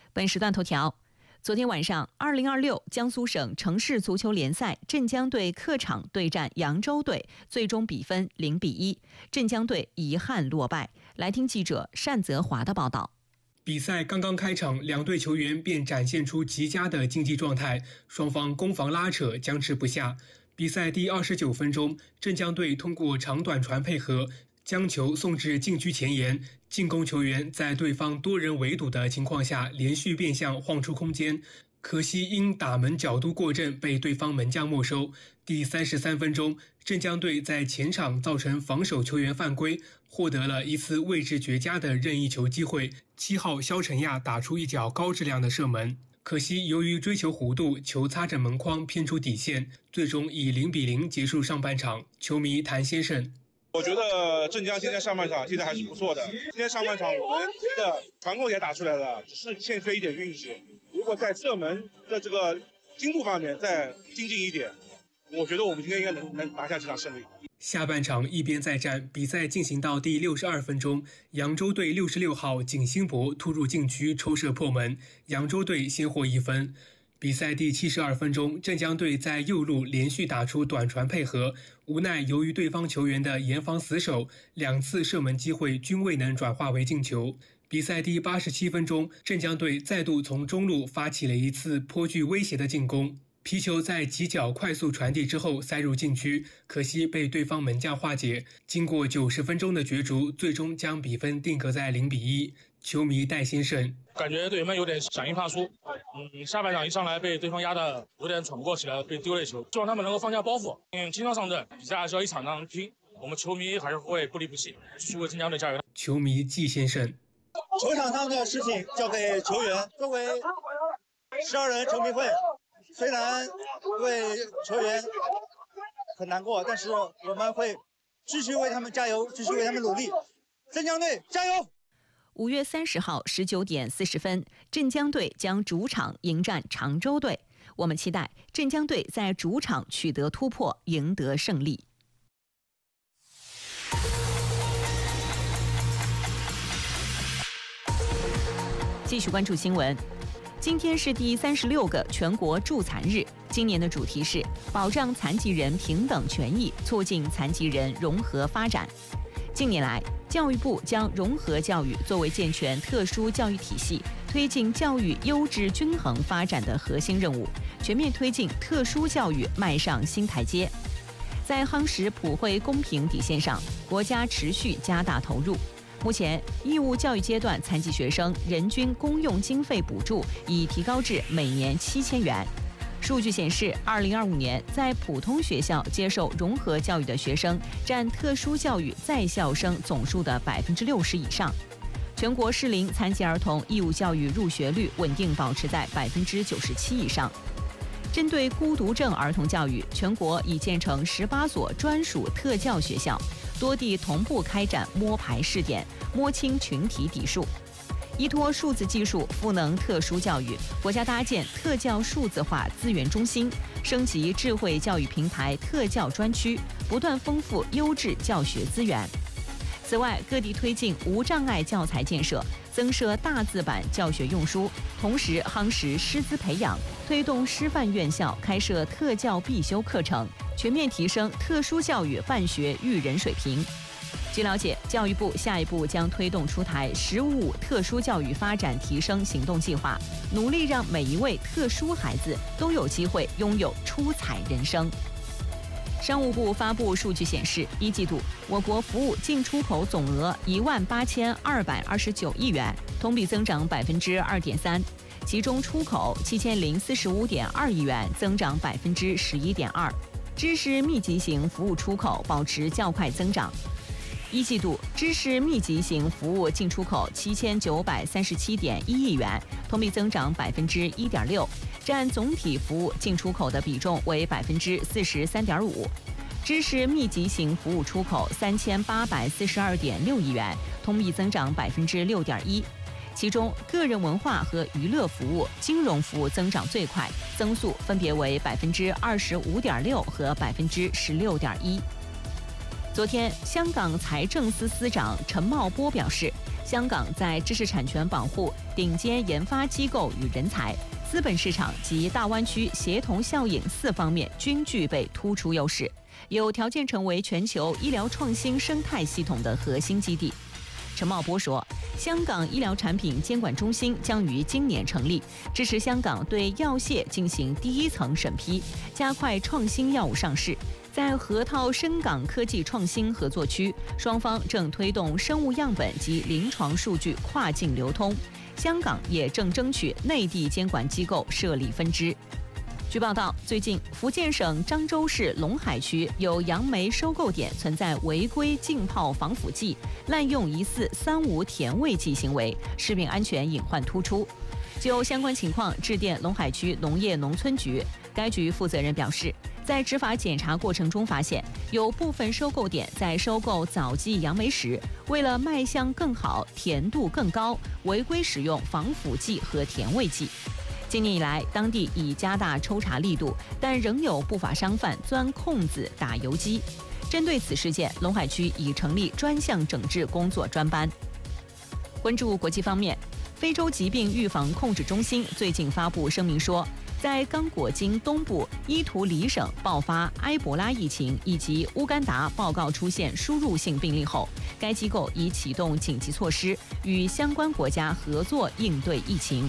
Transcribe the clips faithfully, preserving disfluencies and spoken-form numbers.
本时段头条：昨天晚上，二零二六江苏省城市足球联赛，镇江队客场对战扬州队，最终比分零比一，镇江队遗憾落败。来听记者单泽华的报道。 比赛刚刚开场，两队球员便展现出极佳的竞技状态，双方攻防拉扯，僵持不下。比赛第二十九分钟，镇江队通过长短传配合，将球送至禁区前沿，进攻球员在对方多人围堵的情况下，连续变向晃出空间。可惜因打门角度过正，被对方门将没收。第三十三分钟，镇江队在前场造成防守球员犯规，获得了一次位置绝佳的任意球机会。七号肖晨亚打出一脚高质量的射门，可惜由于追求弧度，球擦着门框偏出底线，最终以零比零结束上半场。球迷谭先生。 我觉得镇江今天上半场踢得还是不错的。今天上半场我们的传控也打出来了，只是欠缺一点运气。如果在射门的这个精度方面再精进一点，我觉得我们今天应该能能拿下这场胜利。 下半场一边再战，比赛进行到第六十二分钟，扬州队六十六号景兴博突入禁区抽射破门，扬州队先获一分。比赛第七十二分钟，镇江队在右路连续打出短传配合，无奈由于对方球员的严防死守，两次射门机会均未能转化为进球。比赛第八十七分钟，镇江队再度从中路发起了一次颇具威胁的进攻，皮球在几脚快速传递之后塞入禁区，可惜被对方门将化解。经过九十分钟的角逐，最终将比分定格在零比一。球迷戴先生感觉队员们有点想赢怕输，嗯，下半场一上来被对方压得有点喘不过气来，被丢了一球。希望他们能够放下包袱，因为经常上阵，比赛还是要一场场拼。我们球迷还是会不离不弃，继续为镇江队加油。 球迷季先生， 球场上的事情交给球员。作为十二人球迷会，虽然为球员很难过，但是我们会继续为他们加油，继续为他们努力。镇江队加油！ 五月三十号十九点四十分，镇江队将主场迎战常州队。我们期待镇江队在主场取得突破，赢得胜利。继续关注新闻。今天是第三十六个全国助残日，今年的主题是保障残疾人平等权益，促进残疾人融合发展。近年来，教育部将融合教育作为健全特殊教育体系、推进教育优质均衡发展的核心任务，全面推进特殊教育迈上新台阶。在夯实普惠公平底线上，国家持续加大投入。目前，义务教育阶段残疾学生人均公用经费补助已提高至每年七千元。数据显示，二零二五年在普通学校接受融合教育的学生占特殊教育在校生总数的百分之六十以上。全国适龄残疾儿童义务教育入学率稳定保持在百分之九十七以上。针对孤独症儿童教育，全国已建成十八所专属特教学校，多地同步开展摸排试点，摸清群体底数。依托数字技术赋能特殊教育，国家搭建特教数字化资源中心，升级智慧教育平台特教专区，不断丰富优质教学资源。此外，各地推进无障碍教材建设，增设大字版教学用书，同时夯实师资培养，推动师范院校开设特教必修课程，全面提升特殊教育办学育人水平。据了解，教育部下一步将推动出台“十五五”特殊教育发展提升行动计划，努力让每一位特殊孩子都有机会拥有出彩人生。商务部发布数据显示，一季度我国服务进出口总额一万八千二百二十九亿元，同比增长百分之二点三，其中出口七千零四十五点二亿元，增长百分之十一点二，知识密集型服务出口保持较快增长。一季度知识密集型服务进出口七千九百三十七点一亿元，同比增长百分之一点六，占总体服务进出口的比重为百分之四十三点五。知识密集型服务出口三千八百四十二点六亿元，同比增长百分之六点一。其中，个人文化和娱乐服务、金融服务增长最快，增速分别为百分之二十五点六和百分之十六点一。昨天，香港财政司司长陈茂波表示， 香港在知识产权保护、顶尖研发机构与人才、资本市场及大湾区协同效应四方面均具备突出优势，有条件成为全球医疗创新生态系统的核心基地。陈茂波说，香港医疗产品监管中心将于今年成立，支持香港对药械进行第一层审批，加快创新药物上市。在河套深港科技创新合作区，双方正推动生物样本及临床数据跨境流通。香港也正争取内地监管机构设立分支。据报道，最近福建省漳州市龙海区有杨梅收购点存在违规浸泡防腐剂、滥用疑似三无甜味剂行为，食品安全隐患突出。就相关情况致电龙海区农业农村局，该局负责人表示，在执法检查过程中发现，有部分收购点在收购早季杨梅时，为了卖相更好、甜度更高，违规使用防腐剂和甜味剂。今年以来，当地已加大抽查力度，但仍有不法商贩钻空子打游击。针对此事件，龙海区已成立专项整治工作专班。关注国际方面，非洲疾病预防控制中心最近发布声明说，在刚果金东部伊图里省爆发埃博拉疫情以及乌干达报告出现输入性病例后，该机构已启动紧急措施，与相关国家合作应对疫情。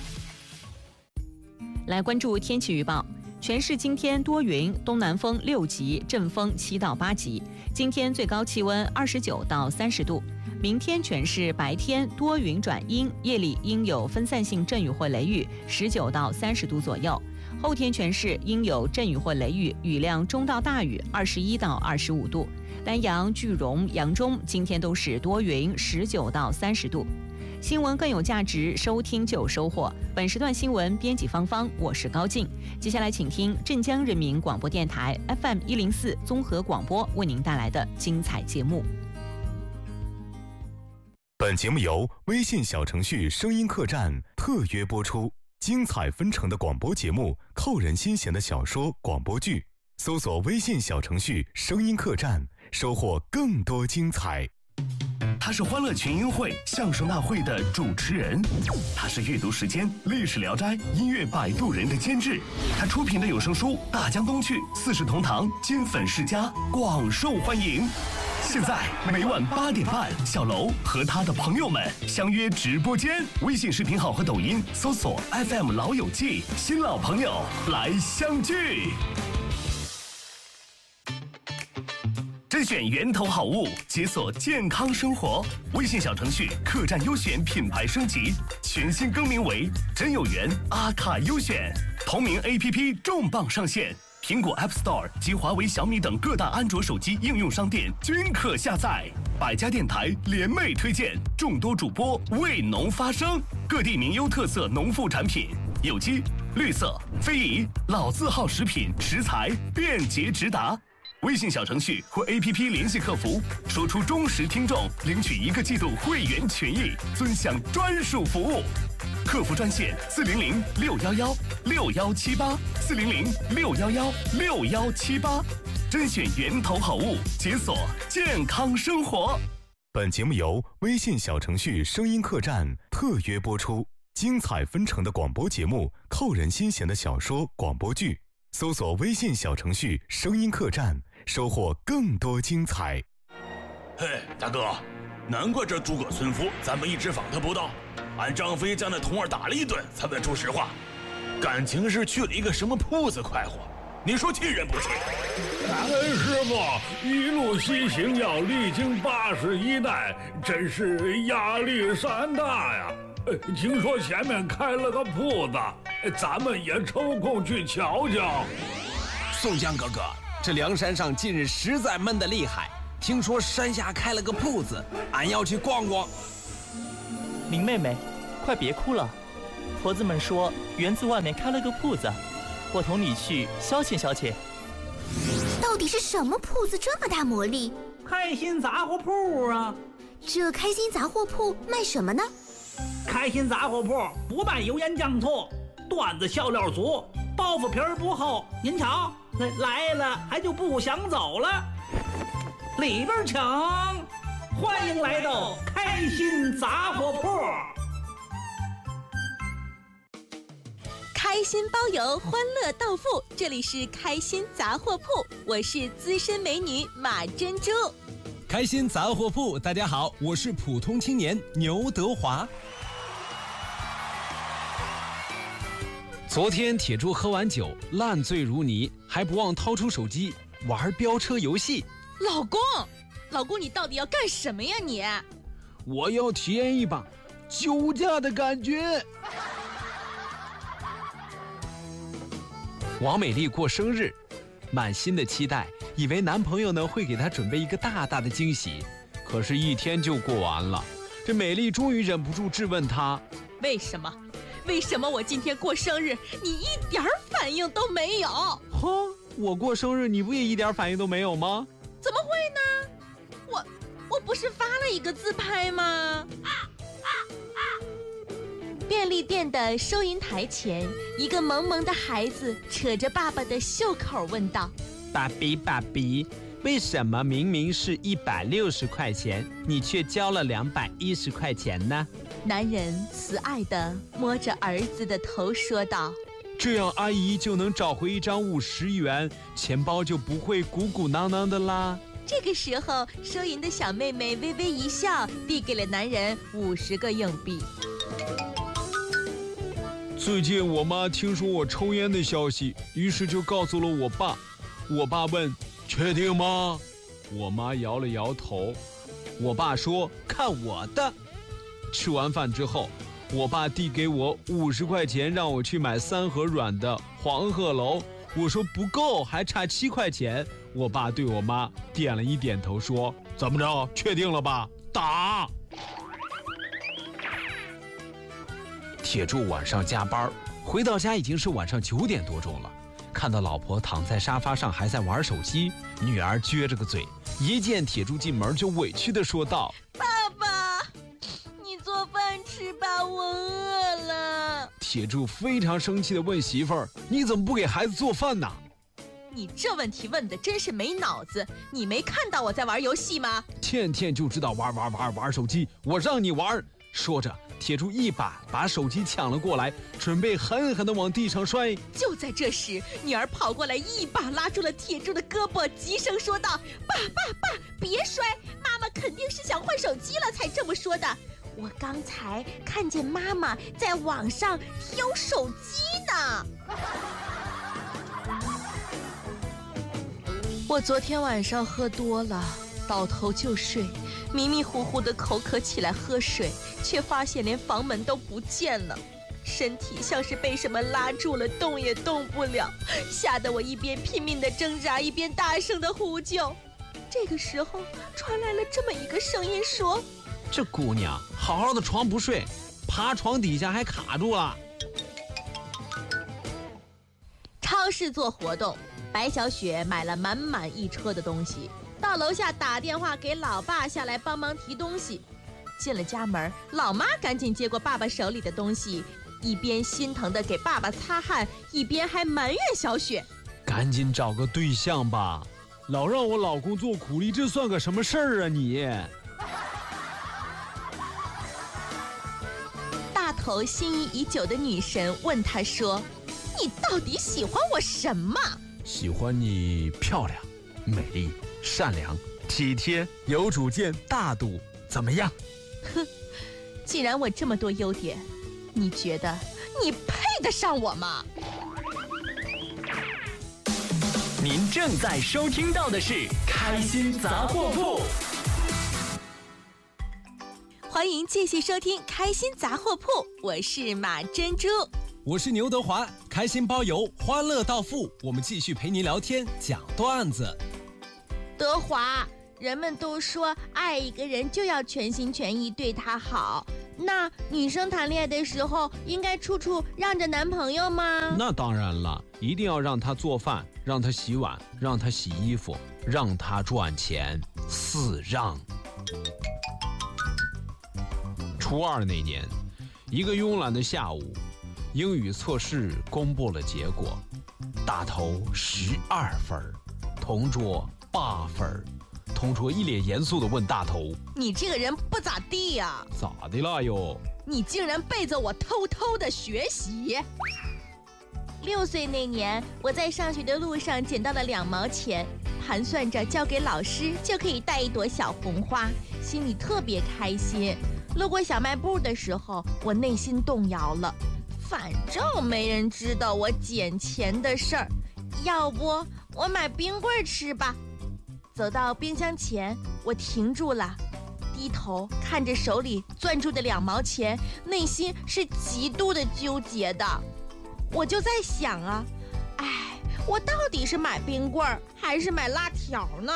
来关注天气预报，全市今天多云，东南风六级，阵风七到八级。今天最高气温二十九到三十度。明天全市白天多云转阴，夜里应有分散性阵雨或雷雨，十九到三十度左右。后天全市应有阵雨或雷雨，雨量中到大雨，二十一到二十五度。丹阳、句容、扬中今天都是多云，十九到三十度。新闻更有价值，收听就有收获。本时段新闻编辑芳芳，我是高静。接下来请听镇江人民广播电台 F M 一零四综合广播为您带来的精彩节目。 本节目由微信小程序声音客栈特约播出，精彩纷呈的广播节目，扣人心弦的小说、广播剧，搜索微信小程序声音客栈，收获更多精彩。 他是欢乐群英会相声大会的主持人，他是阅读时间、历史聊斋、音乐摆渡人的监制，他出品的有声书《大江东去》《四世同堂》金粉世家广受欢迎。现在每晚八点半，小楼和他的朋友们相约直播间，微信视频号和抖音搜索 F M 老友记，新老朋友来相聚。甄选源头好物，解锁健康生活。微信小程序客栈优选品牌升级，全新更名为真有缘阿卡优选。同名 A P P 重磅上线，苹果 App Store 及华为、小米等各大安卓手机应用商店均可下载。百家电台联袂推荐，众多主播为农发声，各地名优特色农副产品，有机、绿色、非遗、老字号食品食材便捷直达。微信小程序或 A P P 联系客服，说出忠实听众，领取一个季度会员权益，尊享专属服务。客服专线四零零六幺幺六幺七八四零零六幺幺六幺七八，甄选源头好物，解锁健康生活。 本节目由微信小程序声音客栈特约播出，精彩纷呈的广播节目，扣人心弦的小说、广播剧，搜索微信小程序声音客栈，收获更多精彩。 嘿，大哥，难怪这诸葛村夫咱们一直访他不到，俺张飞将那童儿打了一顿，才问出实话，感情是去了一个什么铺子快活，你说气人不气？ 感恩师傅，一路西行要历经八十一难，真是压力山大呀。听说前面开了个铺子，咱们也抽空去瞧瞧。 宋江哥哥，这梁山上近日实在闷得厉害，听说山下开了个铺子，俺要去逛逛。 林妹妹，快别哭了，婆子们说园子外面开了个铺子，我同你去消遣消遣。 到底是什么铺子这么大魔力？ 开心杂货铺啊！ 这开心杂货铺卖什么呢？ 开心杂货铺不卖油盐酱醋，段子笑料足，包袱皮儿不厚。您瞧，来了还就不想走了。里边请。 欢迎来到开心杂货铺。 开心包邮，欢乐到付，这里是开心杂货铺，我是资深美女马珍珠。 开心杂货铺，大家好，我是普通青年牛德华。昨天铁柱喝完酒，烂醉如泥，还不忘掏出手机玩飙车游戏。 老公，老公，你到底要干什么呀你？ 我要体验一把酒驾的感觉。王美丽过生日，满心的期待，以为男朋友呢会给她准备一个大大的惊喜，可是，一天就过完了。这美丽终于忍不住质问他： 为什么？为什么我今天过生日，你一点反应都没有？ 哼，我过生日，你不也一点反应都没有吗？ 怎么会呢？我我不是发了一个自拍吗？便利店的收银台前，一个萌萌的孩子扯着爸爸的袖口问道： 爸比爸比，为什么明明是一百六十块钱，你却交了两百一十块钱呢？ 男人慈爱地摸着儿子的头说道： 这样阿姨就能找回一张五十元，钱包就不会鼓鼓囊囊的啦。 这个时候，收银的小妹妹微微一笑，递给了男人五十个硬币。 最近我妈听说我抽烟的消息，于是就告诉了我爸。我爸问：确定吗？我妈摇了摇头。我爸说：看我的。吃完饭之后，我爸递给我五十块钱，让我去买三盒软的黄鹤楼。我说不够，还差七块钱。我爸对我妈点了一点头，说：怎么着，确定了吧？打！铁柱晚上加班，回到家已经是晚上九点多钟了。看到老婆躺在沙发上还在玩手机，女儿撅着个嘴，一见铁柱进门就委屈地说道： 爸爸，你做饭吃吧，我饿了。 铁柱非常生气地问媳妇儿：你怎么不给孩子做饭呢？ 你这问题问的真是没脑子，你没看到我在玩游戏吗？ 天天就知道玩玩玩玩手机，我让你玩。说着，铁柱一把把手机抢了过来，准备狠狠地往地上摔。 就在这时，女儿跑过来，一把拉住了铁柱的胳膊，急声说道：爸爸爸，别摔，妈妈肯定是想换手机了才这么说的。我刚才看见妈妈在网上挑手机呢。我昨天晚上喝多了，倒头就睡，迷迷糊糊的口渴起来喝水，却发现连房门都不见了，身体像是被什么拉住了，动也动不了，吓得我一边拼命的挣扎，一边大声的呼救。这个时候传来了这么一个声音说： 这姑娘好好的床不睡，爬床底下还卡住了。 超市做活动，白小雪买了满满一车的东西，到楼下打电话给老爸下来帮忙提东西。进了家门，老妈赶紧接过爸爸手里的东西，一边心疼地给爸爸擦汗，一边还埋怨小雪： 赶紧找个对象吧，老让我老公做苦力，这算个什么事儿啊你？ 大头心仪已久的女神问他说：你到底喜欢我什么？ 喜欢你漂亮、美丽、善良、体贴、有主见、大度，怎么样？ 哼，既然我这么多优点，你觉得你配得上我吗？ 您正在收听到的是《开心杂货铺》， 欢迎继续收听《开心杂货铺》，我是马珍珠， 我是牛德华，开心包邮，欢乐到付，我们继续陪您聊天讲段子。 德华，人们都说爱一个人就要全心全意对他好，那女生谈恋爱的时候应该处处让着男朋友吗？ 那当然了，一定要让他做饭，让他洗碗，让他洗衣服，让他赚钱，四让。初二那年，一个慵懒的下午，英语测试公布了结果，大头十二分，同桌八分， 同桌一脸严肃地问大头：“ 你这个人不咋地呀、啊？ 咋的啦哟？ 你竟然背着我偷偷的学习！”六岁那年，我在上学的路上捡到了两毛钱，盘算着交给老师就可以带一朵小红花，心里特别开心。路过小卖部的时候，我内心动摇了，反正没人知道我捡钱的事儿，要不我买冰棍吃吧。走到冰箱前，我停住了，低头看着手里攥住的两毛钱，内心是极度的纠结的。我就在想啊，哎，我到底是买冰棍儿还是买辣条呢？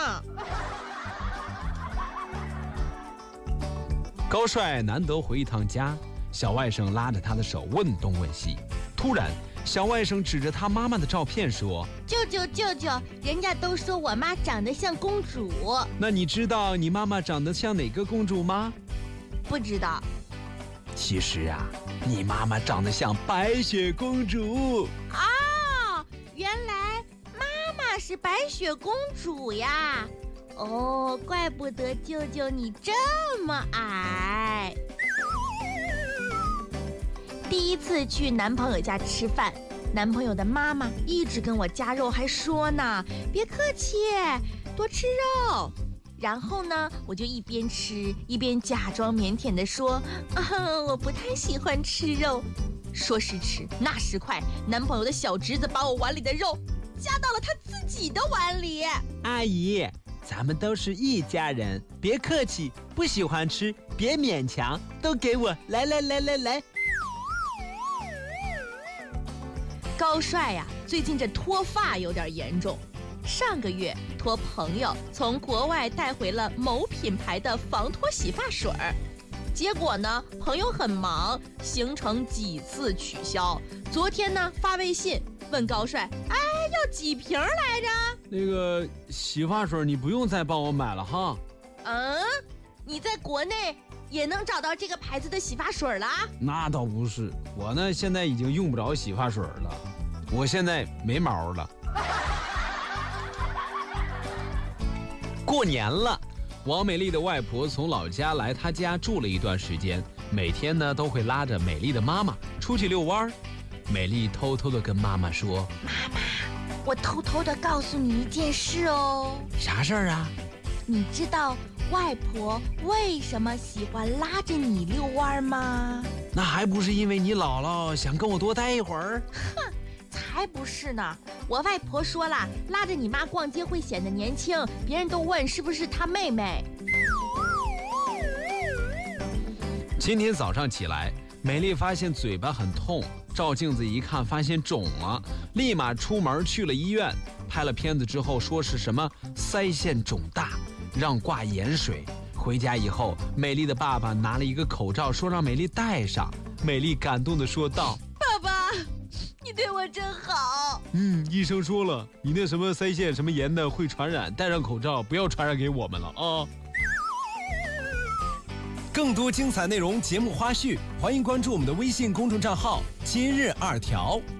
高帅难得回一趟家，小外甥拉着他的手问东问西。突然，小外甥指着他妈妈的照片说：“ 舅舅舅舅，人家都说我妈长得像公主。 那你知道你妈妈长得像哪个公主吗？” 不知道。 其实啊，你妈妈长得像白雪公主啊！原来妈妈是白雪公主呀！哦，怪不得舅舅你这么矮。 第一次去男朋友家吃饭，男朋友的妈妈一直跟我夹肉，还说呢：“别客气，多吃肉。”然后呢，我就一边吃一边假装腼腆地说：“啊，我不太喜欢吃肉。”说时迟，那时快，男朋友的小侄子把我碗里的肉夹到了他自己的碗里。 阿姨，咱们都是一家人，别客气，不喜欢吃别勉强，都给我，来来来来来。 高帅呀、啊，最近这脱发有点严重。上个月托朋友从国外带回了某品牌的防脱洗发水儿，结果呢，朋友很忙，行程几次取消。昨天呢，发微信问高帅：“哎，要几瓶来着？” 那个洗发水你不用再帮我买了哈。 嗯，你在国内也能找到这个牌子的洗发水啦？ 那倒不是，我呢现在已经用不着洗发水了，我现在没毛了。过年了，王美丽的外婆从老家来她家住了一段时间，每天呢都会拉着美丽的妈妈出去遛弯儿。美丽偷偷地跟妈妈说：“ 妈妈，我偷偷地告诉你一件事哦。” 啥事儿啊？ 你知道外婆为什么喜欢拉着你遛弯吗？ 那还不是因为你姥姥想跟我多待一会儿？ 哼，才不是呢！我外婆说了，拉着你妈逛街会显得年轻，别人都问是不是她妹妹。 今天早上起来，美丽发现嘴巴很痛，照镜子一看发现肿了，立马出门去了医院，拍了片子之后说是什么腮腺肿大，让挂盐水。回家以后，美丽的爸爸拿了一个口罩说让美丽戴上，美丽感动地说道：“ 爸爸，你对我真好。” 嗯，医生说了，你那什么腮腺什么炎的会传染，戴上口罩不要传染给我们了啊。 更多精彩内容、节目花絮，欢迎关注我们的微信公众账号“今日二条”。